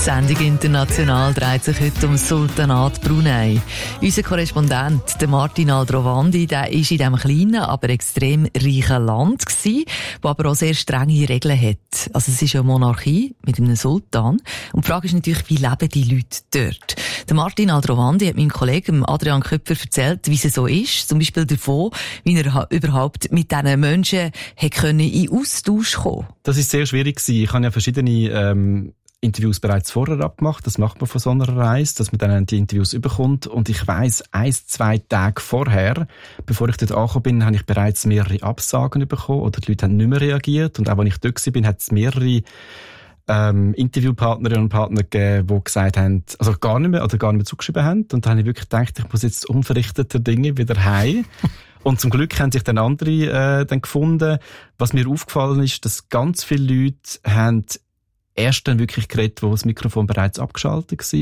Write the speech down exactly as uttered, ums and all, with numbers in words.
Sendung international dreht sich heute um das Sultanat Brunei. Unser Korrespondent, der Martin Aldrovandi, der ist in diesem kleinen, aber extrem reichen Land gewesen, das aber auch sehr strenge Regeln hat. Also es ist eine Monarchie mit einem Sultan. Und die Frage ist natürlich, wie leben die Leute dort? Der Martin Aldrovandi hat meinem Kollegen Adrian Köpfer erzählt, wie es so ist. Zum Beispiel davon, wie er überhaupt mit diesen Menschen in Austausch kommen konnte. Das ist sehr schwierig gewesen. Ich habe ja verschiedene ähm, Interviews bereits vorher abgemacht. Das macht man von so einer Reise, dass man dann die Interviews überkommt. Und ich weiss, eins, zwei Tage vorher, bevor ich dort angekommen bin, habe ich bereits mehrere Absagen bekommen oder die Leute haben nicht mehr reagiert. Und auch als ich dort war, hat es mehrere ähm, Interviewpartnerinnen und Partner gegeben, die gesagt haben, also gar nicht mehr oder gar nicht mehr zugeschrieben haben. Und da habe ich wirklich gedacht, ich muss jetzt unverrichteter Dinge wieder heim. Und zum Glück haben sich dann andere äh, dann gefunden. Was mir aufgefallen ist, dass ganz viele Leute haben erst dann wirklich geredet, wo das Mikrofon bereits abgeschaltet war.